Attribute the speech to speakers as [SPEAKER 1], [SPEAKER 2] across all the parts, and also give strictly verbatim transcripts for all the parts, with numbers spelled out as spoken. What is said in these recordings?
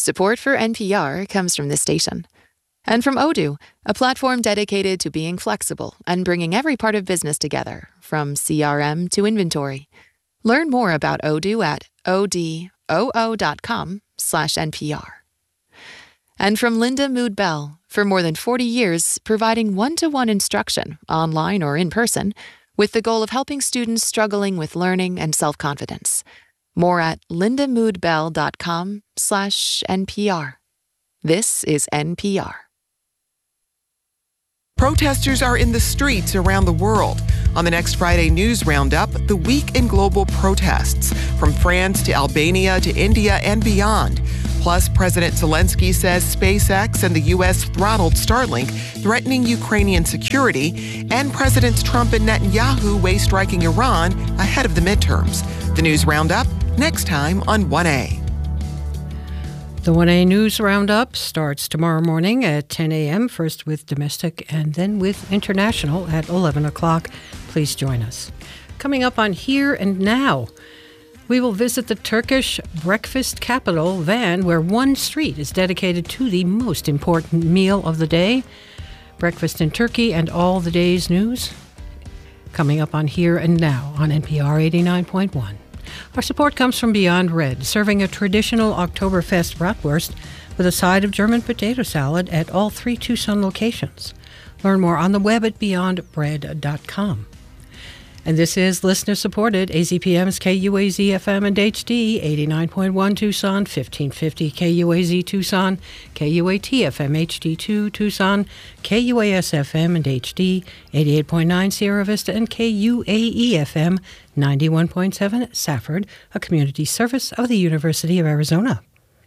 [SPEAKER 1] Support for N P R comes from this station. And from Odoo, a platform dedicated to being flexible and bringing every part of business together, from C R M to inventory. Learn more about Odoo at odoo.com slash NPR. And from Linda Mood Bell, for more than forty years, providing one-to-one instruction, online or in person, with the goal of helping students struggling with learning and self-confidence. More at lindamoodbell.com slash NPR. This is N P R.
[SPEAKER 2] Protesters are in the streets around the world. On the next Friday News Roundup, the week in global protests, from France to Albania to India and beyond. Plus, President Zelensky says SpaceX and the U S throttled Starlink, threatening Ukrainian security, and Presidents Trump and Netanyahu weigh striking Iran ahead of the midterms. The News Roundup, next time on one A.
[SPEAKER 3] The one A News Roundup starts tomorrow morning at ten a.m., first with domestic and then with international at eleven o'clock. Please join us. Coming up on Here and Now, we will visit the Turkish breakfast capital, Van, where one street is dedicated to the most important meal of the day. Breakfast in Turkey and all the day's news. Coming up on Here and Now on N P R eighty-nine point one. Our support comes from Beyond Red, serving a traditional Oktoberfest bratwurst with a side of German potato salad at all three Tucson locations. Learn more on the web at beyond bread dot com. And this is listener-supported A Z P M's K U A Z F M and H D, eighty-nine point one Tucson, fifteen fifty K U A Z Tucson, K U A T F M H D two Tucson, K U A S F M and H D, eighty-eight point nine Sierra Vista, and K U A E F M, ninety-one point seven Safford, a community service of the University of Arizona.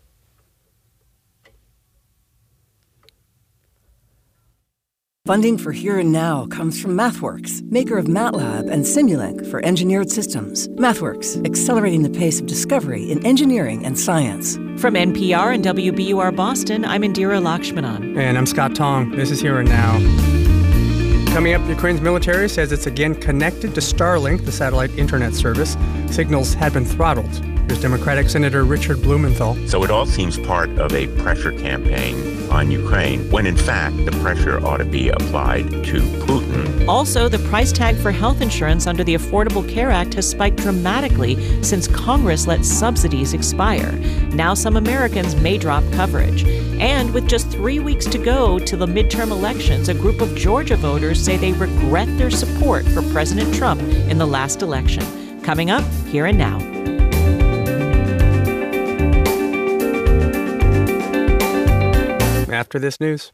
[SPEAKER 4] Funding for Here and Now comes from MathWorks, maker of MATLAB and Simulink for engineered systems. MathWorks, accelerating the pace of discovery in engineering and science.
[SPEAKER 5] From N P R and W B U R Boston, I'm Indira Lakshmanan.
[SPEAKER 6] And I'm Scott Tong. This is Here and Now. Coming up, Ukraine's military says it's again connected to Starlink, the satellite internet service. Signals had been throttled. Here's Democratic Senator Richard Blumenthal.
[SPEAKER 7] So it all seems part of a pressure campaign on Ukraine, when in fact the pressure ought to be applied to Putin.
[SPEAKER 5] Also, the price tag for health insurance under the Affordable Care Act has spiked dramatically since Congress let subsidies expire. Now some Americans may drop coverage. And with just three weeks to go to the midterm elections, a group of Georgia voters say they regret their support for President Trump in the last election. Coming up, Here and Now.
[SPEAKER 6] After this news.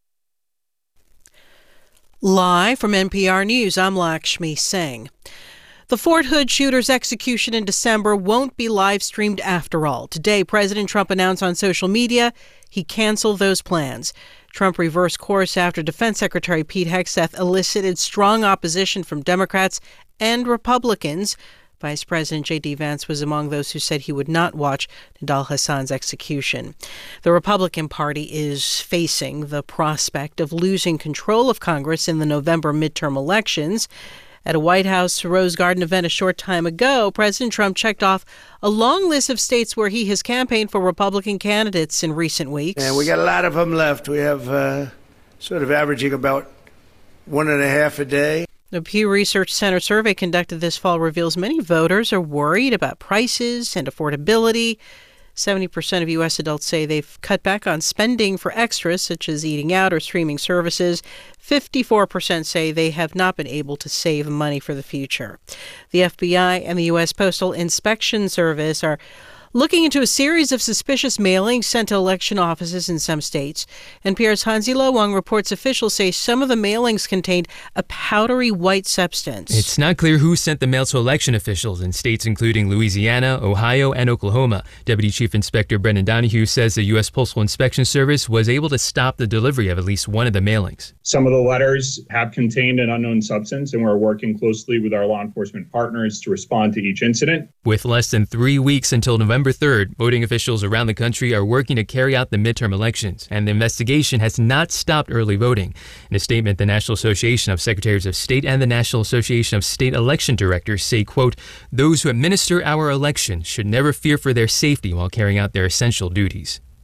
[SPEAKER 8] Live from N P R News, I'm Lakshmi Singh. The Fort Hood shooter's execution in December won't be live-streamed after all. Today, President Trump announced on social media he canceled those plans. Trump reversed course after Defense Secretary Pete Hegseth elicited strong opposition from Democrats and Republicans. Vice President J D. Vance was among those who said he would not watch Nidal Hassan's execution. The Republican Party is facing the prospect of losing control of Congress in the November midterm elections. At a White House Rose Garden event a short time ago, President Trump checked off a long list of states where he has campaigned for Republican candidates in recent weeks.
[SPEAKER 9] And we got a lot of them left. We have uh, sort of averaging about one and a half a day.
[SPEAKER 8] The Pew Research Center survey conducted this fall reveals many voters are worried about prices and affordability. seventy percent of U S adults say they've cut back on spending for extras, such as eating out or streaming services. fifty-four percent say they have not been able to save money for the future. The F B I and the U S Postal Inspection Service are looking into a series of suspicious mailings sent to election offices in some states. N P R's Hansi Lo Wang reports officials say some of the mailings contained a powdery white substance.
[SPEAKER 10] It's not clear who sent the mail to election officials in states including Louisiana, Ohio, and Oklahoma. Deputy Chief Inspector Brendan Donahue says the U S Postal Inspection Service was able to stop the delivery of at least one of the mailings.
[SPEAKER 11] Some of the letters have contained an unknown substance, and we're working closely with our law enforcement partners to respond to each incident.
[SPEAKER 10] With less than three weeks until November third, voting officials around the country are working to carry out the midterm elections, and the investigation has not stopped early voting. In a statement, the National Association of Secretaries of State and the National Association of State Election Directors say, quote, "Those who administer our election should never fear for their safety while carrying out their essential duties."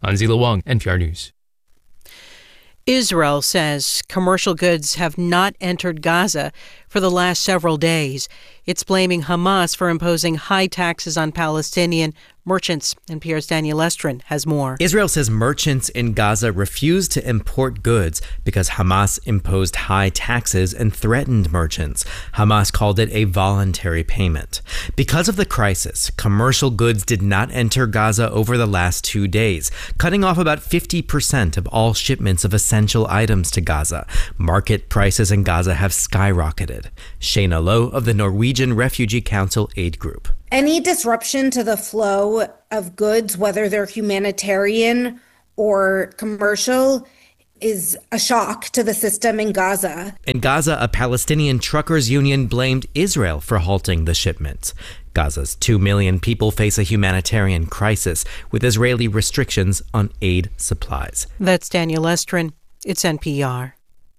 [SPEAKER 10] Han Zila Wang, N P R News.
[SPEAKER 8] Israel says commercial goods have not entered Gaza for the last several days. It's blaming Hamas for imposing high taxes on Palestinian merchants. N P R's Daniel Estrin has more.
[SPEAKER 12] Israel says merchants in Gaza refused to import goods because Hamas imposed high taxes and threatened merchants. Hamas called it a voluntary payment. Because of the crisis, commercial goods did not enter Gaza over the last two days, cutting off about fifty percent of all shipments of essential items to Gaza. Market prices in Gaza have skyrocketed. Shayna Lowe of the Norwegian Refugee Council Aid Group.
[SPEAKER 13] Any disruption to the flow of goods, whether they're humanitarian or commercial, is a shock to the system in Gaza.
[SPEAKER 12] In Gaza, a Palestinian truckers union blamed Israel for halting the shipments. Gaza's two million people face a humanitarian crisis with Israeli restrictions on aid supplies.
[SPEAKER 8] That's Daniel Estrin. It's N P R.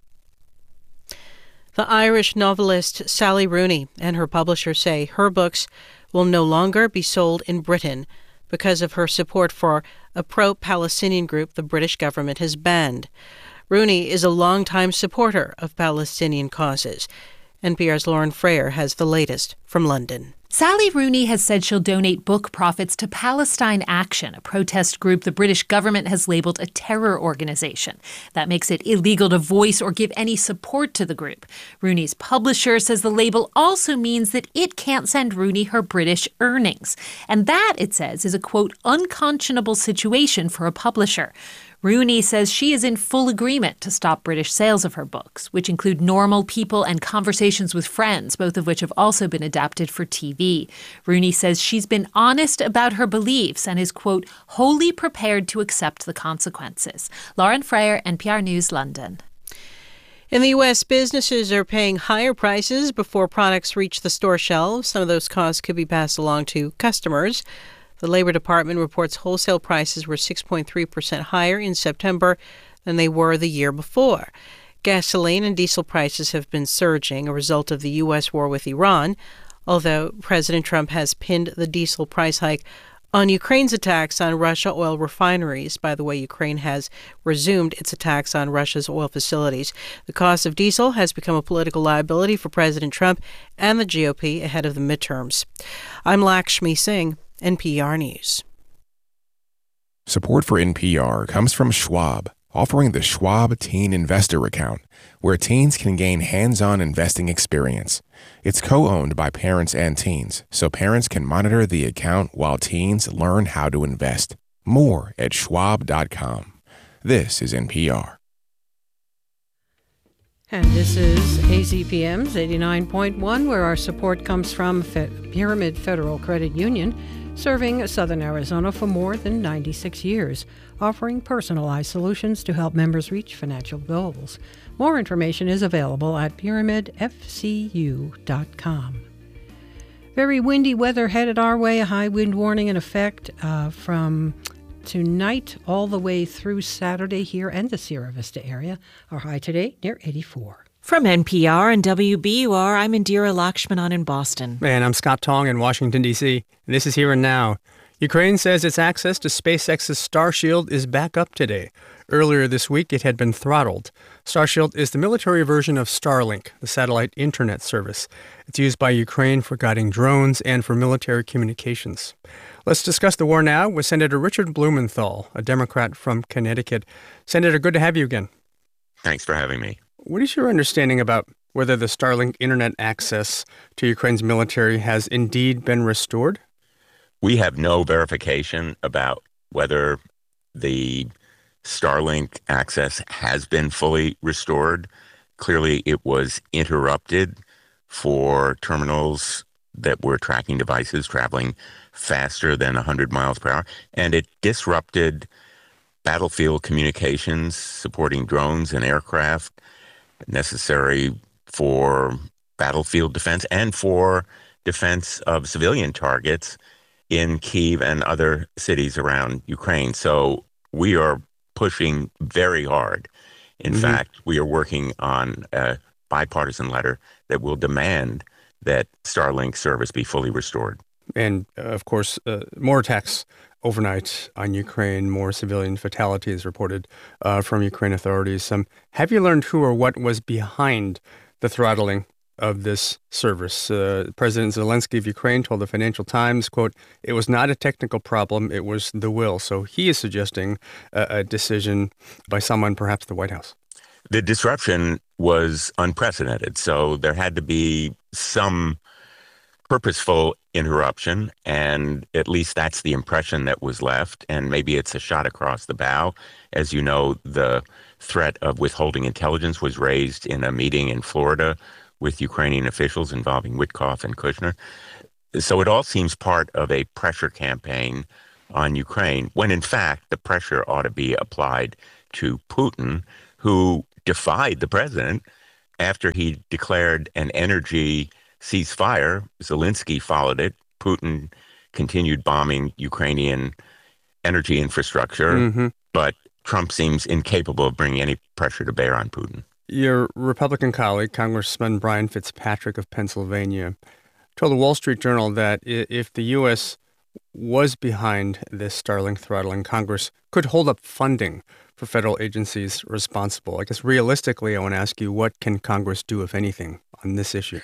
[SPEAKER 8] The Irish novelist Sally Rooney and her publisher say her books will no longer be sold in Britain because of her support for a pro-Palestinian group the British government has banned. Rooney is a longtime supporter of Palestinian causes. N P R's Lauren Frayer has the latest from London.
[SPEAKER 14] Sally Rooney has said she'll donate book profits to Palestine Action, a protest group the British government has labeled a terror organization. That makes it illegal to voice or give any support to the group. Rooney's publisher says the label also means that it can't send Rooney her British earnings. And that, it says, is a, quote, unconscionable situation for a publisher. Rooney says she is in full agreement to stop British sales of her books, which include Normal People and Conversations with Friends, both of which have also been adapted for T V. Rooney says she's been honest about her beliefs and is, quote, wholly prepared to accept the consequences. Lauren Frayer, N P R News, London.
[SPEAKER 8] In the U S, businesses are paying higher prices before products reach the store shelves. Some of those costs could be passed along to customers. The Labor Department reports wholesale prices were six point three percent higher in September than they were the year before. Gasoline and diesel prices have been surging, a result of the U S war with Iran, although President Trump has pinned the diesel price hike on Ukraine's attacks on Russia oil refineries. By the way, Ukraine has resumed its attacks on Russia's oil facilities. The cost of diesel has become a political liability for President Trump and the G O P ahead of the midterms. I'm Lakshmi Singh, N P R News.
[SPEAKER 15] Support for N P R comes from Schwab, offering the Schwab Teen Investor Account, where teens can gain hands-on investing experience. It's co-owned by parents and teens, so parents can monitor the account while teens learn how to invest. More at schwab dot com. This is N P R.
[SPEAKER 3] And this is A Z P M's eighty-nine point one, where our support comes from Fe- Pyramid Federal Credit Union, serving Southern Arizona for more than ninety-six years, offering personalized solutions to help members reach financial goals. More information is available at pyramid f c u dot com. Very windy weather headed our way, a high wind warning in effect uh, from tonight all the way through Saturday here and the Sierra Vista area. Our high today near eighty-four.
[SPEAKER 5] From N P R and W B U R, I'm Indira Lakshmanan in Boston.
[SPEAKER 6] And I'm Scott Tong in Washington, D C This is Here and Now. Ukraine says its access to SpaceX's Starshield is back up today. Earlier this week, it had been throttled. Starshield is the military version of Starlink, the satellite internet service. It's used by Ukraine for guiding drones and for military communications. Let's discuss the war now with Senator Richard Blumenthal, a Democrat from Connecticut. Senator, good to have you again.
[SPEAKER 7] Thanks for having me.
[SPEAKER 6] What is your understanding about whether the Starlink internet access to Ukraine's military has indeed been restored?
[SPEAKER 7] We have no verification about whether the Starlink access has been fully restored. Clearly, it was interrupted for terminals that were tracking devices traveling faster than one hundred miles per hour, and it disrupted battlefield communications supporting drones and aircraft necessary for battlefield defense and for defense of civilian targets in Kyiv and other cities around Ukraine. So we are pushing very hard. In mm-hmm. fact, we are working on a bipartisan letter that will demand that Starlink service be fully restored.
[SPEAKER 6] And, uh, of course, uh, more attacks overnight on Ukraine, more civilian fatalities reported uh, from Ukraine authorities. Um, have you learned who or what was behind the throttling of this service? Uh, President Zelensky of Ukraine told the Financial Times, quote, "It was not a technical problem, it was the will." So he is suggesting a, a decision by someone, perhaps the White House.
[SPEAKER 7] The disruption was unprecedented, so there had to be some purposeful interruption, and at least that's the impression that was left, and maybe it's a shot across the bow. As you know, the threat of withholding intelligence was raised in a meeting in Florida with Ukrainian officials involving Witkoff and Kushner. So it all seems part of a pressure campaign on Ukraine, when in fact the pressure ought to be applied to Putin, who defied the president after he declared an energy ceasefire. Zelensky followed it. Putin continued bombing Ukrainian energy infrastructure, mm-hmm. but Trump seems incapable of bringing any pressure to bear on Putin.
[SPEAKER 6] Your Republican colleague, Congressman Brian Fitzpatrick of Pennsylvania, told the Wall Street Journal that if the U S was behind this Starlink throttling, Congress could hold up funding for federal agencies responsible. I guess realistically, I want to ask you, what can Congress do, if anything, on this issue?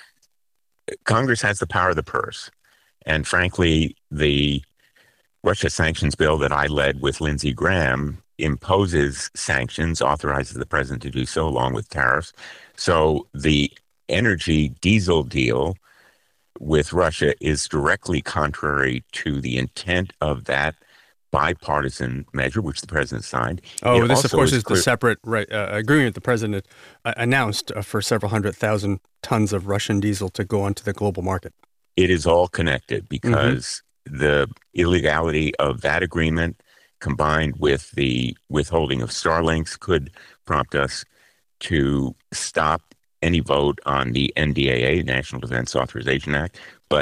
[SPEAKER 7] Congress has the power of the purse. And frankly, the Russia sanctions bill that I led with Lindsey Graham imposes sanctions, authorizes the president to do so, along with tariffs. So the energy diesel deal with Russia is directly contrary to the intent of that bipartisan measure, which the president signed.
[SPEAKER 6] Oh,
[SPEAKER 7] it
[SPEAKER 6] this, of course, is, is the separate right, uh, agreement the president uh, announced uh, for several hundred thousand tons of Russian diesel to go onto the global market.
[SPEAKER 7] It is all connected because mm-hmm. the illegality of that agreement combined with the withholding of Starlinks could prompt us to stop any vote on the N D A A, National Defense Authorization Act. But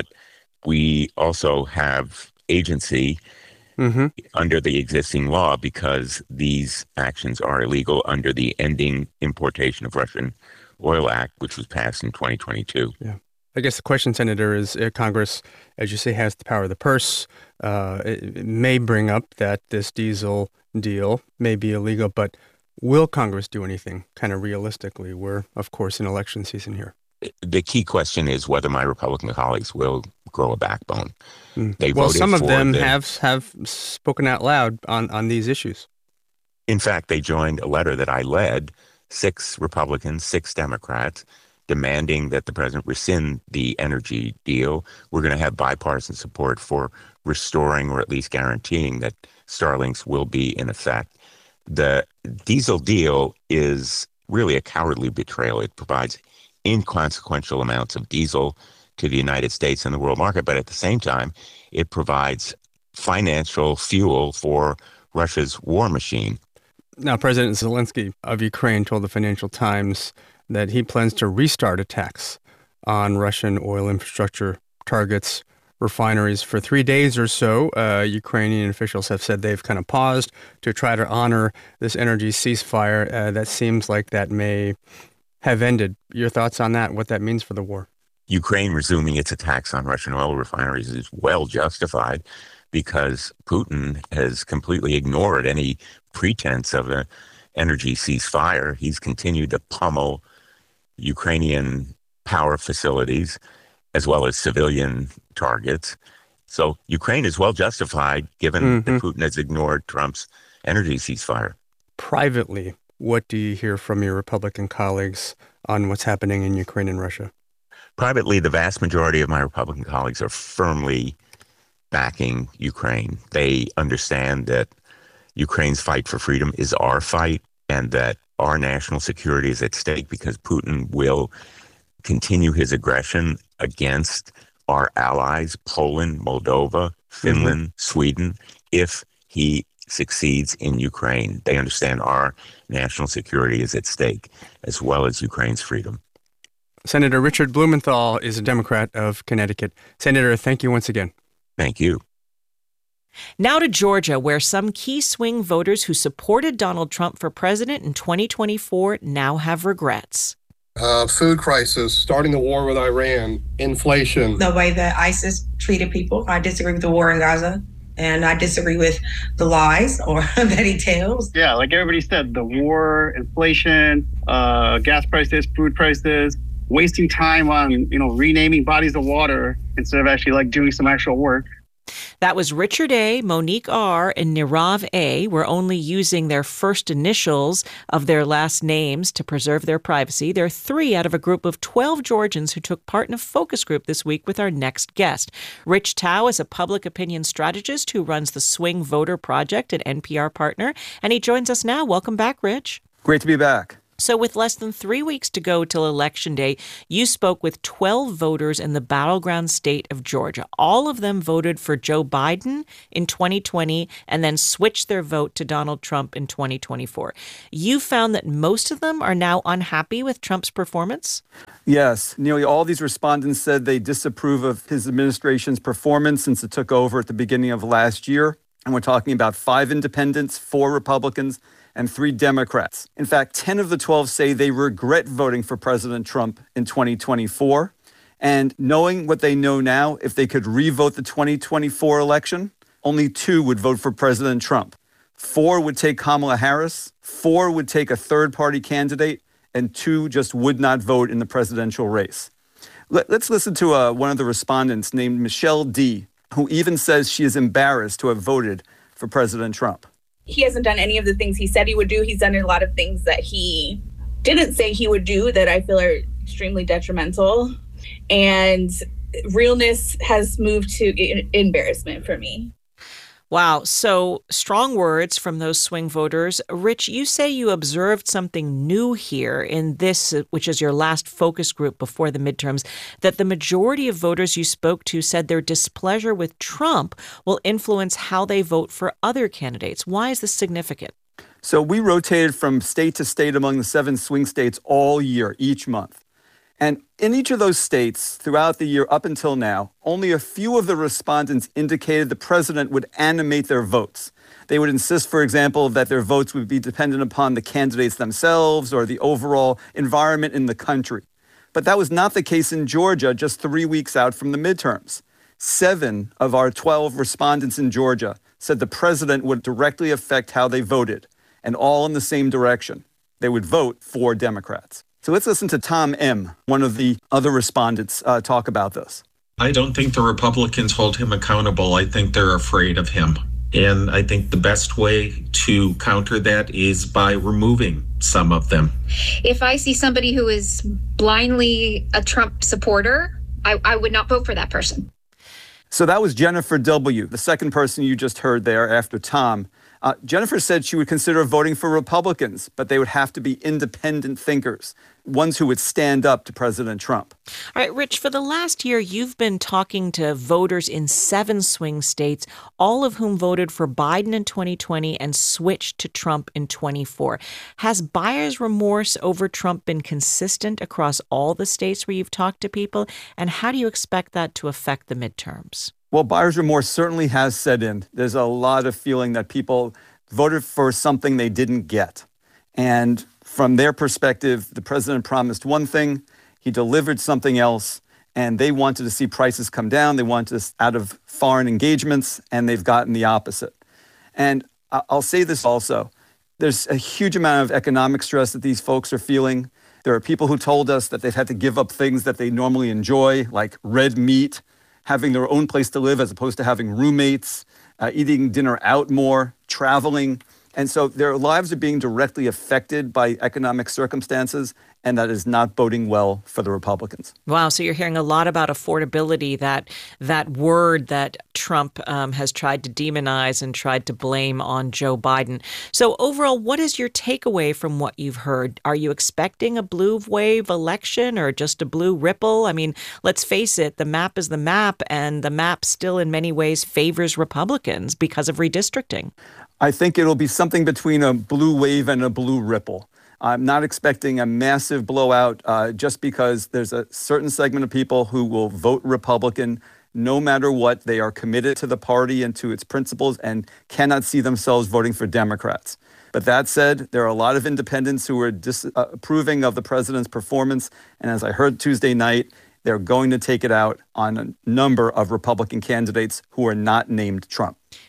[SPEAKER 7] we also have agency mm-hmm. under the existing law because these actions are illegal under the Ending Importation of Russian Oil Act, which was passed in twenty twenty-two.
[SPEAKER 6] Yeah. I guess the question, Senator, is uh, Congress, as you say, has the power of the purse. Uh, it, it may bring up that this diesel deal may be illegal, but will Congress do anything kind of realistically? We're, of course, in election season here.
[SPEAKER 7] The key question is whether my Republican colleagues will grow a backbone.
[SPEAKER 6] Mm. They well, some of them the, have have spoken out loud on, on these issues.
[SPEAKER 7] In fact, they joined a letter that I led, six Republicans, six Democrats, demanding that the president rescind the energy deal. We're going to have bipartisan support for restoring or at least guaranteeing that Starlinks will be in effect. The diesel deal is really a cowardly betrayal. It provides inconsequential amounts of diesel to the United States and the world market, but at the same time, it provides financial fuel for Russia's war machine.
[SPEAKER 6] Now, President Zelensky of Ukraine told the Financial Times that he plans to restart attacks on Russian oil infrastructure targets, refineries. For three days or so, uh, Ukrainian officials have said they've kind of paused to try to honor this energy ceasefire. Uh, that seems like that may have ended. Your thoughts on that, what that means for the war?
[SPEAKER 7] Ukraine resuming its attacks on Russian oil refineries is well justified because Putin has completely ignored any pretense of an energy ceasefire. He's continued to pummel Ukrainian power facilities as well as civilian targets. So Ukraine is well justified given mm-hmm. that Putin has ignored Trump's energy ceasefire.
[SPEAKER 6] Privately, what do you hear from your Republican colleagues on what's happening in Ukraine and Russia?
[SPEAKER 7] Privately, the vast majority of my Republican colleagues are firmly backing Ukraine. They understand that Ukraine's fight for freedom is our fight and that our national security is at stake because Putin will continue his aggression against our allies, Poland, Moldova, Finland, mm-hmm. Sweden, if he succeeds in Ukraine. They understand our national security is at stake, as well as Ukraine's freedom.
[SPEAKER 6] Senator Richard Blumenthal is a Democrat of Connecticut. Senator, thank you once again.
[SPEAKER 7] Thank you.
[SPEAKER 5] Now to Georgia, where some key swing voters who supported Donald Trump for president in twenty twenty-four now have regrets.
[SPEAKER 16] Uh, food crisis, starting the war with Iran, inflation.
[SPEAKER 17] The way that ISIS treated people. I disagree with the war in Gaza. And I disagree with the lies or that he tells.
[SPEAKER 18] Yeah, like everybody said, the war, inflation, uh, gas prices, food prices, wasting time on, you know, renaming bodies of water instead of actually like doing some actual work.
[SPEAKER 5] That was Richard A., Monique R., and Nirav A. We're only using their first initials of their last names to preserve their privacy. They're three out of a group of twelve Georgians who took part in a focus group this week with our next guest. Rich Tao is a public opinion strategist who runs the Swing Voter Project, an N P R partner, and he joins us now. Welcome back, Rich.
[SPEAKER 19] Great to be back.
[SPEAKER 5] So with less than three weeks to go till Election Day, you spoke with twelve voters in the battleground state of Georgia. All of them voted for Joe Biden in twenty twenty and then switched their vote to Donald Trump in twenty twenty-four. You found that most of them are now unhappy with Trump's performance?
[SPEAKER 19] Yes. Nearly all these respondents said they disapprove of his administration's performance since it took over at the beginning of last year. And we're talking about five independents, four Republicans, and three Democrats. In fact, ten of the twelve say they regret voting for President Trump in twenty twenty-four. And knowing what they know now, if they could revote the twenty twenty-four election, only two would vote for President Trump. Four would take Kamala Harris, four would take a third-party candidate, and two just would not vote in the presidential race. Let, let's listen to uh, one of the respondents named Michelle D., who even says she is embarrassed to have voted for President Trump.
[SPEAKER 20] He hasn't done any of the things he said he would do. He's done a lot of things that he didn't say he would do that I feel are extremely detrimental. And realness has moved to embarrassment for me.
[SPEAKER 5] Wow. So strong words from those swing voters. Rich, you say you observed something new here in this, which is your last focus group before the midterms, that the majority of voters you spoke to said their displeasure with Trump will influence how they vote for other candidates. Why is this significant?
[SPEAKER 19] So we rotated from state to state among the seven swing states all year, each month. And in each of those states, throughout the year up until now, only a few of the respondents indicated the president would animate their votes. They would insist, for example, that their votes would be dependent upon the candidates themselves or the overall environment in the country. But that was not the case in Georgia just three weeks out from the midterms. Seven of our twelve respondents in Georgia said the president would directly affect how they voted, and all in the same direction. They would vote for Democrats. So let's listen to Tom M., one of the other respondents, uh, talk about this.
[SPEAKER 21] I don't think the Republicans hold him accountable. I think they're afraid of him. And I think the best way to counter that is by removing some of them.
[SPEAKER 22] If I see somebody who is blindly a Trump supporter, I, I would not vote for that person.
[SPEAKER 19] So that was Jennifer W., the second person you just heard there after Tom. Uh, Jennifer said she would consider voting for Republicans, but they would have to be independent thinkers, ones who would stand up to President Trump.
[SPEAKER 5] All right, Rich, for the last year, you've been talking to voters in seven swing states, all of whom voted for Biden in twenty twenty and switched to Trump in twenty-four. Has buyer's remorse over Trump been consistent across all the states where you've talked to people? And how do you expect that to affect the midterms?
[SPEAKER 19] Well, buyer's remorse certainly has set in. There's a lot of feeling that people voted for something they didn't get. And from their perspective, the president promised one thing, he delivered something else, and they wanted to see prices come down. They wanted us out of foreign engagements, and they've gotten the opposite. And I'll say this also. There's a huge amount of economic stress that these folks are feeling. There are people who told us that they've had to give up things that they normally enjoy, like red meat, having their own place to live as opposed to having roommates, uh, eating dinner out more, traveling. And so their lives are being directly affected by economic circumstances, and that is not boding well for the Republicans.
[SPEAKER 5] Wow. So you're hearing a lot about affordability, that that word that Trump um, has tried to demonize and tried to blame on Joe Biden. So overall, what is your takeaway from what you've heard? Are you expecting a blue wave election or just a blue ripple? I mean, let's face it, the map is the map, and the map still in many ways favors Republicans because of redistricting.
[SPEAKER 19] I think it'll be something between a blue wave and a blue ripple. I'm not expecting a massive blowout uh, just because there's a certain segment of people who will vote Republican no matter what. They are committed to the party and to its principles and cannot see themselves voting for Democrats. But that said, there are a lot of independents who are disapproving of the president's performance. And as I heard Tuesday night, they're going to take it out on a number of Republican candidates who are not named Trump.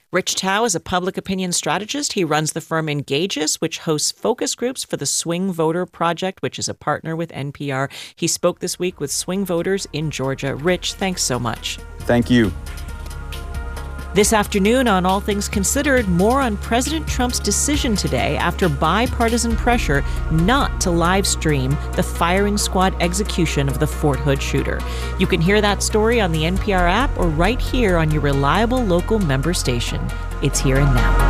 [SPEAKER 5] Rich Tao is a public opinion strategist. He runs the firm Engages, which hosts focus groups for the Swing Voter Project, which is a partner with N P R. He spoke this week with swing voters in Georgia. Rich, thanks so much.
[SPEAKER 19] Thank you.
[SPEAKER 5] This afternoon on All Things Considered, more on President Trump's decision today after bipartisan pressure not to live stream the firing squad execution of the Fort Hood shooter. You can hear that story on the N P R app or right here on your reliable local member station. It's Here and Now.